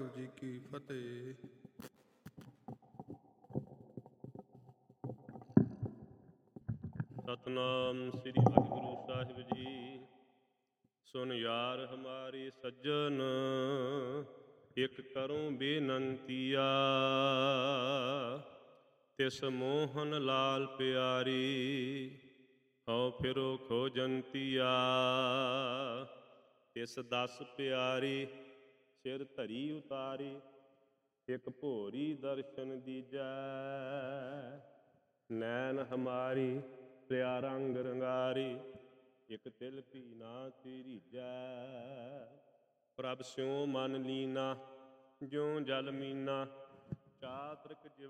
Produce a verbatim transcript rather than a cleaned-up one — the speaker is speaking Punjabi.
ਵਾਹਿਗੁਰੂ ਜੀ ਕੀ ਫਤਿਹ। ਸਤਨਾਮ ਸ੍ਰੀ ਵਾਹਿਗੁਰੂ ਸਾਹਿਬ ਜੀ। ਸੁਨ ਯਾਰ ਹਮਾਰੀ ਸੱਜਣ, ਇਕ ਕਰੂੰ ਬੇਨੰਤੀਆ। ਤਿਸ ਮੋਹਨ ਲਾਲ ਪਿਆਰੀ, ਹਉ ਫਿਰੋ ਖੋਜੰਤੀਆ। ਤਿਸ ਦਸ ਪਿਆਰੀ, ਸਿਰ ਧਰੀ ਉਤਾਰੀ। ਇਕ ਭੋਰੀ ਦਰਸ਼ਨ ਦੀਜੈ, ਨੈਣ ਹਮਾਰੀ ਪ੍ਰਿਆ ਰੰਗ ਰੰਗਾਰੀ। ਇਕ ਤਿਲ ਭੀ ਨਾ ਤੀਰੀਜੈ, ਪ੍ਰਭ ਸਿਉ ਮਨ ਲੀਨਾ। ਜਿਉ ਜਲ ਮੀਨਾ, ਚਾਤ੍ਰਿਕ ਜਿਵ